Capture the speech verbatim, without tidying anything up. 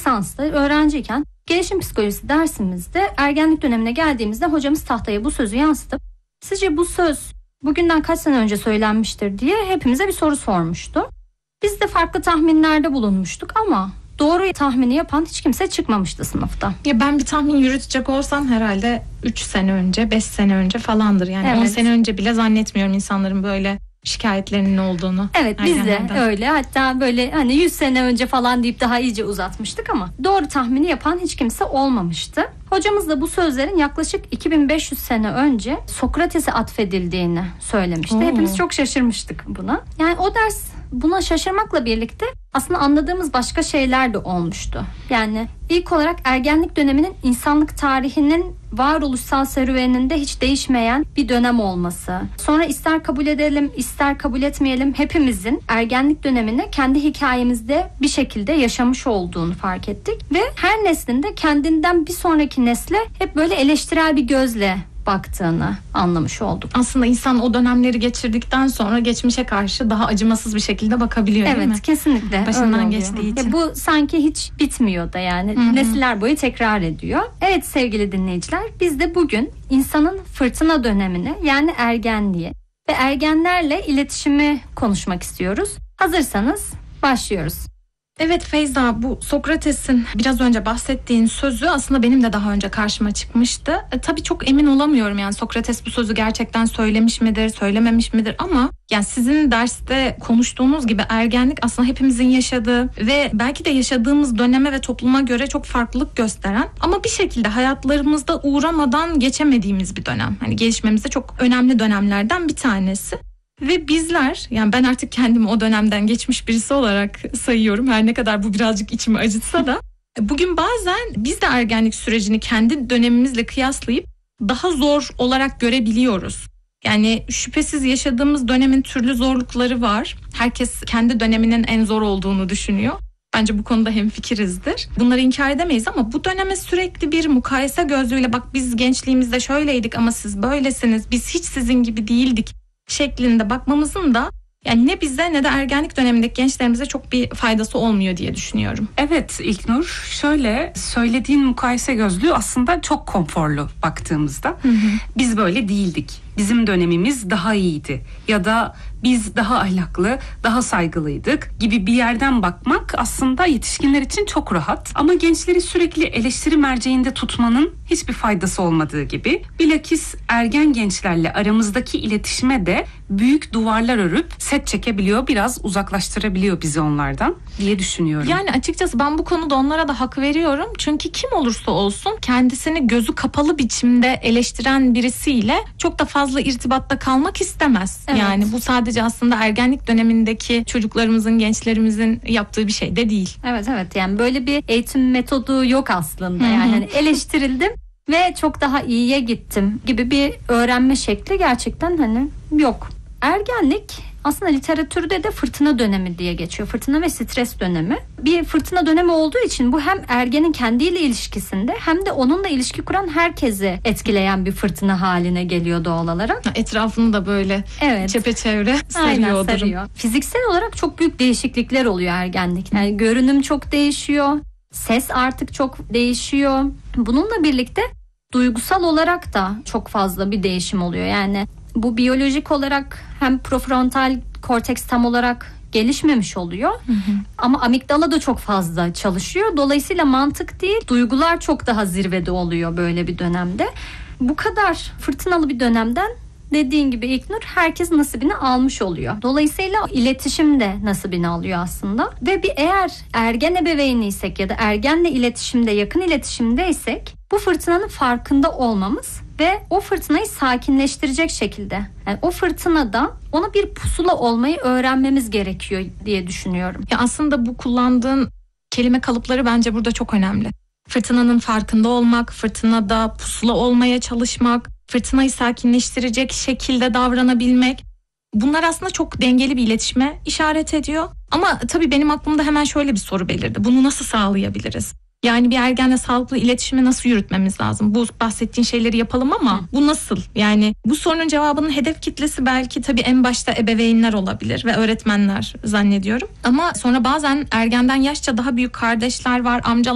lisansta öğrenciyken gelişim psikolojisi dersimizde ergenlik dönemine geldiğimizde hocamız tahtaya bu sözü yansıtıp sizce bu söz bugünden kaç sene önce söylenmiştir diye hepimize bir soru sormuştu. Biz de farklı tahminlerde bulunmuştuk ama doğru tahmini yapan hiç kimse çıkmamıştı sınıfta. Ya ben bir tahmin yürütecek olsam herhalde üç sene önce, beş sene önce falandır. Yani evet. on sene önce bile zannetmiyorum insanların böyle şikayetlerinin olduğunu. Evet, biz de öyle. Hatta böyle hani yüz sene önce falan deyip daha iyice uzatmıştık ama doğru tahmini yapan hiç kimse olmamıştı. Hocamız da bu sözlerin yaklaşık iki bin beş yüz sene önce Sokrates'e atfedildiğini söylemişti. Oo. Hepimiz çok şaşırmıştık buna. Yani o ders buna şaşırmakla birlikte aslında anladığımız başka şeyler de olmuştu. Yani ilk olarak ergenlik döneminin insanlık tarihinin varoluşsal serüveninde hiç değişmeyen bir dönem olması. Sonra ister kabul edelim, ister kabul etmeyelim hepimizin ergenlik dönemini kendi hikayemizde bir şekilde yaşamış olduğunu fark ettik. Ve her neslin de kendinden bir sonraki nesle hep böyle eleştirel bir gözle baktığını anlamış olduk. Aslında insan o dönemleri geçirdikten sonra geçmişe karşı daha acımasız bir şekilde bakabiliyor, evet, değil mi? Evet, kesinlikle. Başından geçtiği için. Ya bu sanki hiç bitmiyor da yani. Hı-hı. Nesiller boyu tekrar ediyor. Evet sevgili dinleyiciler, biz de bugün insanın fırtına dönemini yani ergenliği ve ergenlerle iletişimi konuşmak istiyoruz. Hazırsanız başlıyoruz. Evet Feyza, bu Sokrates'in biraz önce bahsettiğin sözü aslında benim de daha önce karşıma çıkmıştı. E, tabii çok emin olamıyorum yani Sokrates bu sözü gerçekten söylemiş midir, söylememiş midir ama yani sizin derste konuştuğunuz gibi ergenlik aslında hepimizin yaşadığı ve belki de yaşadığımız döneme ve topluma göre çok farklılık gösteren ama bir şekilde hayatlarımızda uğramadan geçemediğimiz bir dönem. Hani gelişmemizde çok önemli dönemlerden bir tanesi. Ve bizler, yani ben artık kendimi o dönemden geçmiş birisi olarak sayıyorum. Her ne kadar bu birazcık içimi acıtsa da. Bugün bazen biz de ergenlik sürecini kendi dönemimizle kıyaslayıp daha zor olarak görebiliyoruz. Yani şüphesiz yaşadığımız dönemin türlü zorlukları var. Herkes kendi döneminin en zor olduğunu düşünüyor. Bence bu konuda hemfikirizdir. Bunları inkar edemeyiz ama bu döneme sürekli bir mukayese gözlüğüyle bak biz gençliğimizde şöyleydik ama siz böylesiniz, biz hiç sizin gibi değildik şeklinde bakmamızın da yani ne bize ne de ergenlik dönemindeki gençlerimize çok bir faydası olmuyor diye düşünüyorum. Evet İlknur, şöyle söylediğin mukayese gözlüğü aslında çok konforlu baktığımızda. Hı hı. Biz böyle değildik. Bizim dönemimiz daha iyiydi ya da biz daha ahlaklı, daha saygılıydık gibi bir yerden bakmak aslında yetişkinler için çok rahat. Ama gençleri sürekli eleştiri merceğinde tutmanın hiçbir faydası olmadığı gibi bilakis ergen gençlerle aramızdaki iletişime de büyük duvarlar örüp set çekebiliyor, biraz uzaklaştırabiliyor bizi onlardan diye düşünüyorum. Yani açıkçası ben bu konuda onlara da hak veriyorum. Çünkü kim olursa olsun kendisini gözü kapalı biçimde eleştiren birisiyle çok da fazla irtibatta kalmak istemez. Evet. Yani bu sadece aslında ergenlik dönemindeki çocuklarımızın, gençlerimizin yaptığı bir şey de değil. Evet evet yani böyle bir eğitim metodu yok aslında. Hı-hı. Yani hani eleştirildim ve çok daha iyiye gittim gibi bir öğrenme şekli gerçekten hani yok. Ergenlik aslında literatürde de fırtına dönemi diye geçiyor. Fırtına ve stres dönemi. Bir fırtına dönemi olduğu için bu hem ergenin kendiyle ilişkisinde hem de onunla ilişki kuran herkesi etkileyen bir fırtına haline geliyor doğal olarak. Etrafını da böyle evet. çepeçevre sarıyor. Aynen sarıyor. Fiziksel olarak çok büyük değişiklikler oluyor ergenlik. Yani görünüm çok değişiyor. Ses artık çok değişiyor. Bununla birlikte duygusal olarak da çok fazla bir değişim oluyor. Yani bu biyolojik olarak hem prefrontal korteks tam olarak gelişmemiş oluyor. Hı hı. Ama amigdala da çok fazla çalışıyor. Dolayısıyla mantık değil, duygular çok daha zirvede oluyor böyle bir dönemde. Bu kadar fırtınalı bir dönemden dediğin gibi İlknur herkes nasibini almış oluyor. Dolayısıyla iletişim de nasibini alıyor aslında. Ve bir eğer ergen ebeveyniysek ya da ergenle iletişimde, yakın iletişimdeysek bu fırtınanın farkında olmamız ve o fırtınayı sakinleştirecek şekilde, yani o fırtınada ona bir pusula olmayı öğrenmemiz gerekiyor diye düşünüyorum. Ya aslında bu kullandığın kelime kalıpları bence burada çok önemli. Fırtınanın farkında olmak, fırtınada pusula olmaya çalışmak, fırtınayı sakinleştirecek şekilde davranabilmek. Bunlar aslında çok dengeli bir iletişime işaret ediyor. Ama tabii benim aklımda hemen şöyle bir soru belirdi. Bunu nasıl sağlayabiliriz? Yani bir ergenle sağlıklı iletişimi nasıl yürütmemiz lazım? Bu bahsettiğin şeyleri yapalım ama Hı. bu nasıl? Yani bu sorunun cevabının hedef kitlesi belki tabii en başta ebeveynler olabilir ve öğretmenler zannediyorum. Ama sonra bazen ergenden yaşça daha büyük kardeşler var, amcalar